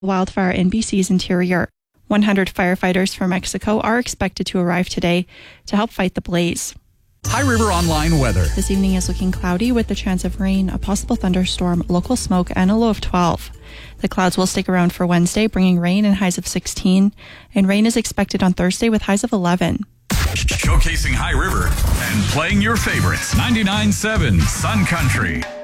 wildfire in BC's interior. 100 firefighters from Mexico are expected to arrive today to help fight the blaze. High River Online weather. This evening is looking cloudy with the chance of rain, a possible thunderstorm, local smoke, and a low of 12. The clouds will stick around for Wednesday, bringing rain and highs of 16, and rain is expected on Thursday with highs of 11. Showcasing High River and playing your favorites. 99.7 Sun Country.